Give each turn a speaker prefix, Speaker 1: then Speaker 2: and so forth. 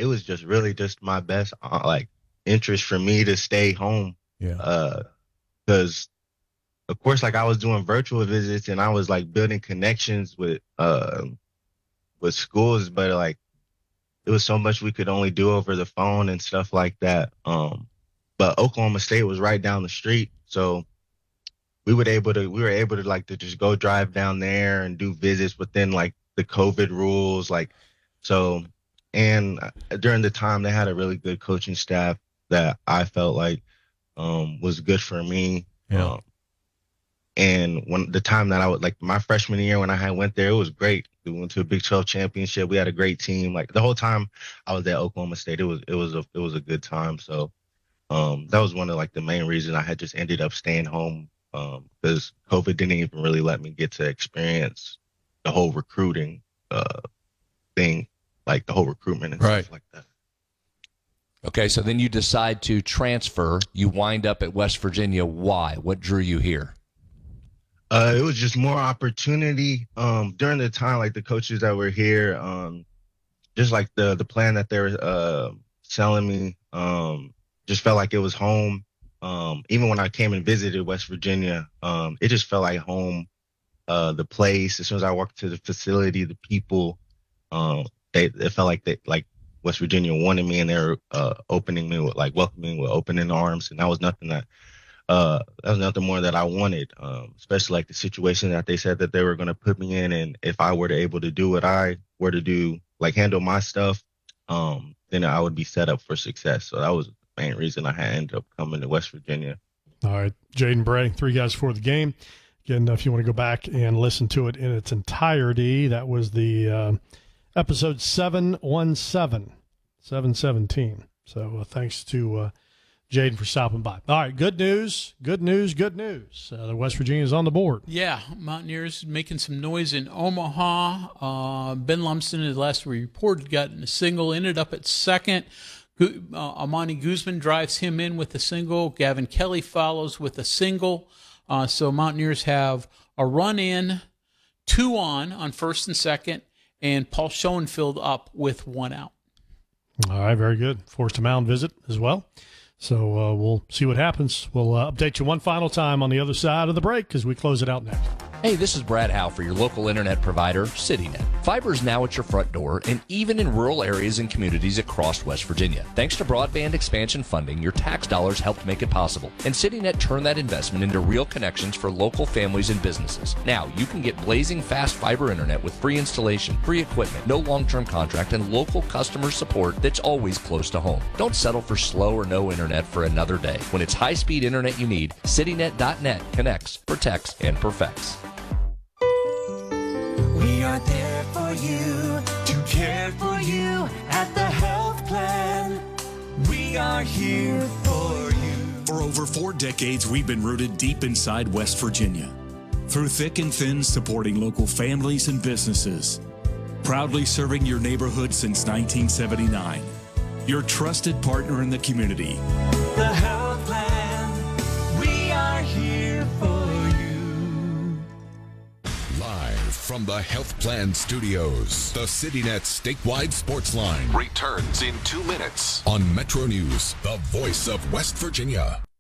Speaker 1: it was just really just my best like interest for me to stay home.
Speaker 2: Yeah.
Speaker 1: Because of course, like I was doing virtual visits and I was like building connections with schools, but like it was so much we could only do over the phone and stuff like that. But Oklahoma State was right down the street, so we were able to like to just go drive down there and do visits within like the COVID rules, like so. And during the time, they had a really good coaching staff that I felt like was good for me.
Speaker 2: Yeah.
Speaker 1: And when the time that I would like my freshman year when I had went there, it was great. We went to a Big 12 championship. We had a great team. Like the whole time I was at Oklahoma State, it was a good time. So that was one of like the main reasons I had just ended up staying home because COVID didn't even really let me get to experience the whole recruiting thing, like the whole recruitment and stuff like that.
Speaker 3: Okay, so then you decide to transfer. You wind up at West Virginia. Why? What drew you here?
Speaker 1: It was just more opportunity. During the time, like the coaches that were here, just like the plan that they were selling me, just felt like it was home. Even when I came and visited West Virginia, it just felt like home. The place, as soon as I walked to the facility, the people, it felt like West Virginia wanted me, and they were opening me with like welcoming with open arms, and that was nothing more that I wanted, especially like the situation that they said that they were going to put me in. And if I were to able to do what I were to do, like handle my stuff, then I would be set up for success. So that was the main reason I had ended up coming to West Virginia.
Speaker 4: All right, Jaden Bray, Three Guys for the Game. Again, if you want to go back and listen to it in its entirety, that was the episode 717. So thanks to Jaden for stopping by. All right, good news. The West Virginia is on the board.
Speaker 5: Yeah, Mountaineers making some noise in Omaha. Ben Lumsden, as last we reported, got in a single, ended up at second. Amani Guzman drives him in with a single. Gavin Kelly follows with a single. So Mountaineers have a run in, 2 on first and second, and Paul Schoenfield up with 1 out.
Speaker 4: All right, very good. Forced a mound visit as well. So we'll see what happens. We'll update you one final time on the other side of the break as we close it out next.
Speaker 3: Hey, this is Brad Howe for your local internet provider, CityNet. Fiber is now at your front door and even in rural areas and communities across West Virginia. Thanks to broadband expansion funding, your tax dollars helped make it possible. And CityNet turned that investment into real connections for local families and businesses. Now, you can get blazing fast fiber internet with free installation, free equipment, no long-term contract, and local customer support that's always close to home. Don't settle for slow or no internet for another day. When it's high-speed internet you need, CityNet.net connects, protects, and perfects.
Speaker 6: We are there for you, to care for you at the health plan. We are here for you.
Speaker 7: For over 4 decades, we've been rooted deep inside West Virginia. Through thick and thin, supporting local families and businesses. Proudly serving your neighborhood since 1979. Your trusted partner in the community.
Speaker 6: The health plan, we are here for you.
Speaker 8: Live from the Health Plan Studios, the CityNet statewide sports line
Speaker 9: returns in 2 minutes
Speaker 8: on Metro News, the voice of West Virginia.